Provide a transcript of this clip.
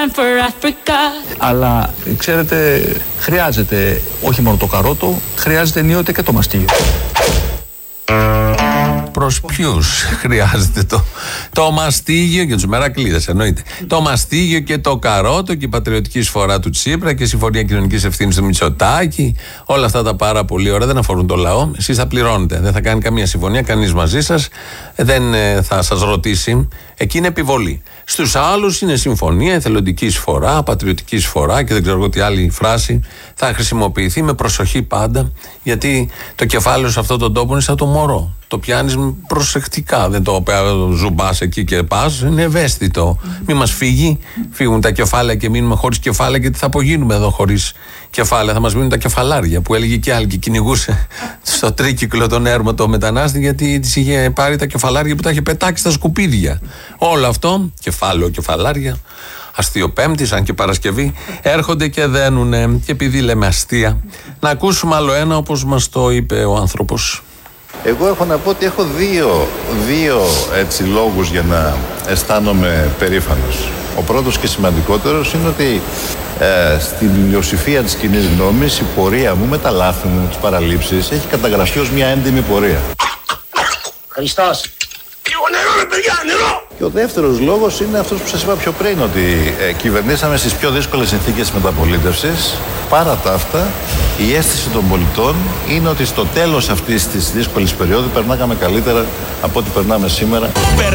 Αλλά ξέρετε, χρειάζεται όχι μόνο το καρότο, χρειάζεται ενίοτε και το μαστίγιο. Προς ποιους χρειάζεται το μαστίγιο και τους μερακλείδες εννοείται. Το μαστίγιο και το καρότο και η πατριωτική εισφορά του Τσίπρα και η συμφωνία κοινωνικής ευθύνης του Μητσοτάκη. Όλα αυτά τα πάρα πολύ ωραία δεν αφορούν το λαό. Εσείς θα πληρώνετε. Δεν θα κάνει καμία συμφωνία κανείς μαζί σας. Δεν θα σας ρωτήσει. Εκεί είναι επιβολή. Στους άλλους είναι συμφωνία, εθελοντική εισφορά, πατριωτική εισφορά και δεν ξέρω τι άλλη φράση θα χρησιμοποιηθεί με προσοχή πάντα. Γιατί το κεφάλαιο σε αυτόν τον τόπο είναι σαν το μωρό. Το πιάνεις προσεκτικά, δεν το ζουμπάς εκεί και πας, είναι ευαίσθητο. Μη μας φύγουν τα κεφάλαια και μείνουμε χωρίς κεφάλαια και τι θα απογίνουμε εδώ χωρίς κεφάλαια. Θα μας μείνουν τα κεφαλάρια που έλεγε και άλλη και κυνηγούσε στο τρίκυκλο τον έρμο το μετανάστη γιατί της είχε πάρει τα κεφαλάρια που τα είχε πετάξει στα σκουπίδια. Όλο αυτό, κεφάλαιο, κεφαλάρια, αστειοπέμπτη, αν και Παρασκευή, έρχονται και δένουνε. Και επειδή λέμε αστεία, να ακούσουμε άλλο ένα όπως μας το είπε ο άνθρωπος. Εγώ έχω να πω ότι έχω δύο έτσι λόγους για να αισθάνομαι περήφανος. Ο πρώτος και σημαντικότερος είναι ότι στην πλειοψηφία της κοινής γνώμης η πορεία μου με τα λάθη μου, τις παραλήψεις έχει καταγραφεί ως μια έντιμη πορεία. Χριστός! Λίγο νερό ρε παιδιά, νερό! Και ο δεύτερος λόγος είναι αυτός που σας είπα πιο πριν, ότι κυβερνήσαμε στις πιο δύσκολες συνθήκες μεταπολίτευσης. Παρά τα αυτά, η αίσθηση των πολιτών είναι ότι στο τέλος αυτής της δύσκολης περίοδου περνάγαμε καλύτερα από ό,τι περνάμε σήμερα.